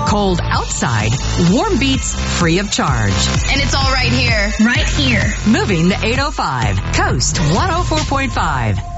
Cold outside, warm beats free of charge. And it's all right here. Right here. Moving the 805. Coast 104.5.